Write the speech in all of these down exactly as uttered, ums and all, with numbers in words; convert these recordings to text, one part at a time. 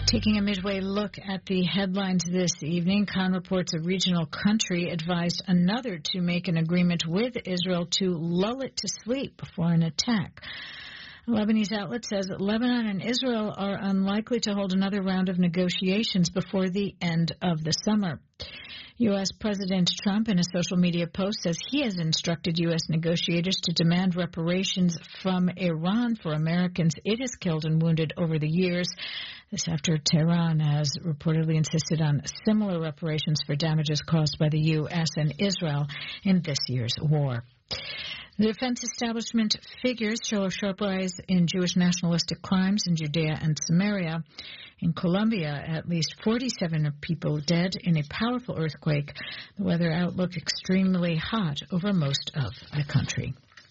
Taking a midway look at the headlines this evening, Khan reports a regional country advised another to make an agreement with Israel to lull it to sleep before an attack. A Lebanese outlet says that Lebanon and Israel are unlikely to hold another round of negotiations before the end of the summer. U S. President Trump, in a social media post, says he has instructed U S negotiators to demand reparations from Iran for Americans it has killed and wounded over the years. This after Tehran has reportedly insisted on similar reparations for damages caused by the U S and Israel in this year's war. The defense establishment figures show a sharp rise in Jewish nationalistic crimes in Judea and Samaria. In Colombia, at least forty-seven people dead in a powerful earthquake. The weather outlook extremely hot over most of the country.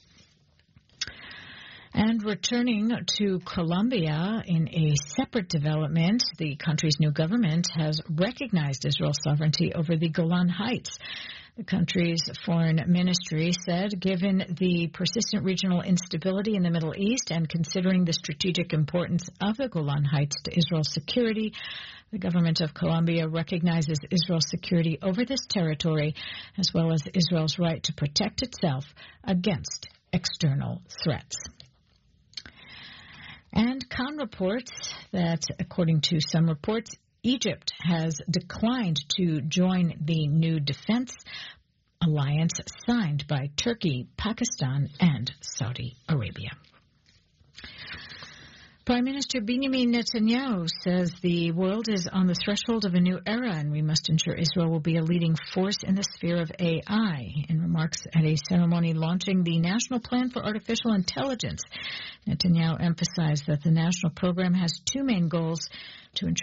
And returning to Colombia, in a separate development, the country's new government has recognized Israel's sovereignty over the Golan Heights. The country's foreign ministry said, given the persistent regional instability in the Middle East and considering the strategic importance of the Golan Heights to Israel's security, the government of Colombia recognizes Israel's security over this territory, as well as Israel's right to protect itself against external threats. And Khan reports that, according to some reports, Egypt has declined to join the new defense alliance signed by Turkey, Pakistan, and Saudi Arabia. Prime Minister Benjamin Netanyahu says the world is on the threshold of a new era and we must ensure Israel will be a leading force in the sphere of A I. In remarks at a ceremony launching the National Plan for Artificial Intelligence, Netanyahu emphasized that the national program has two main goals: to ensure